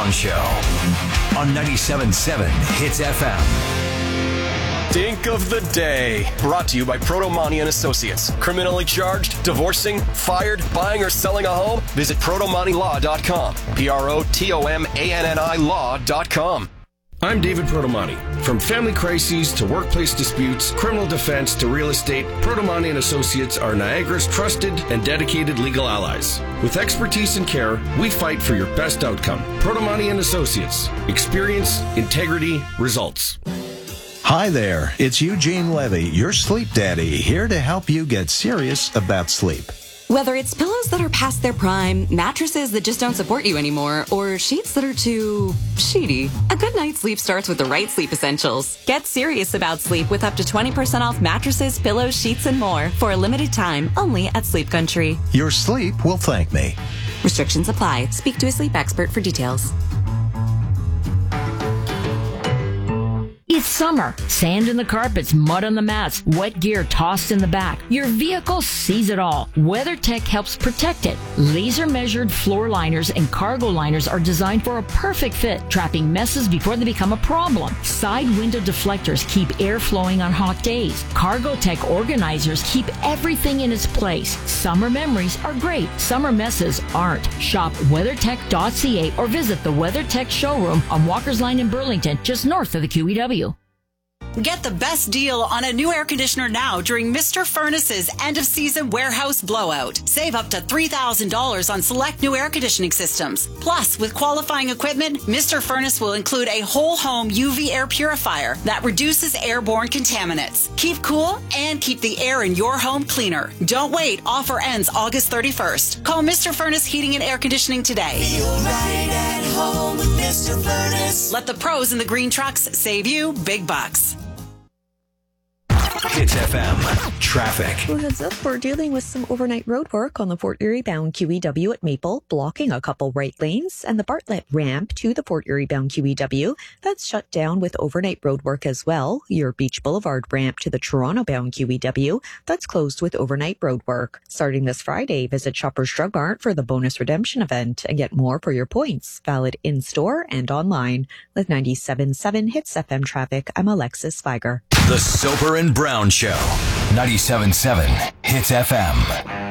Brown Show on 97.7 Hits FM. Dink of the day. Brought to you by Protomani and Associates. Criminally charged, divorcing, fired, buying or selling a home? Visit ProtomaniLaw.com. PROTOMANNI Law.com. I'm David Protomani. From family crises to workplace disputes, criminal defense to real estate, Protomani and Associates are Niagara's trusted and dedicated legal allies. With expertise and care, we fight for your best outcome. Protomani and Associates. Experience, integrity, results. Hi there, it's Eugene Levy, your sleep daddy, here to help you get serious about sleep. Whether it's pillows that are past their prime, mattresses that just don't support you anymore, or sheets that are too sheety, a good night's sleep starts with the right sleep essentials. Get serious about sleep with up to 20% off mattresses, pillows, sheets, and more for a limited time only at Sleep Country. Your sleep will thank me. Restrictions apply. Speak to a sleep expert for details. It's summer. Sand in the carpets, mud on the mats, wet gear tossed in the back. Your vehicle sees it all. WeatherTech helps protect it. Laser-measured floor liners and cargo liners are designed for a perfect fit, trapping messes before they become a problem. Side window deflectors keep air flowing on hot days. CargoTech organizers keep everything in its place. Summer memories are great. Summer messes aren't. Shop WeatherTech.ca or visit the WeatherTech showroom on Walker's Line in Burlington, just north of the QEW. Get the best deal on a new air conditioner now during Mr. Furnace's end-of-season warehouse blowout. Save up to $3,000 on select new air conditioning systems. Plus, with qualifying equipment, Mr. Furnace will include a whole-home UV air purifier that reduces airborne contaminants. Keep cool and keep the air in your home cleaner. Don't wait. Offer ends August 31st. Call Mr. Furnace Heating and Air Conditioning today. Feel right at home with Mr. Furnace. Let the pros in the green trucks save you big bucks. Hits FM traffic. Well, heads up, we're dealing with some overnight road work on the Fort Erie bound QEW at Maple, blocking a couple right lanes, and the Bartlett ramp to the Fort Erie bound QEW. That's shut down with overnight road work as well. Your Beach Boulevard ramp to the Toronto bound QEW, that's closed with overnight road work. Starting this Friday, visit Shoppers Drug Mart for the bonus redemption event and get more for your points. Valid in-store and online. With 97.7 Hits FM traffic, I'm Alexis Sviger. The Soper and Brown Show. 97.7 Hits FM.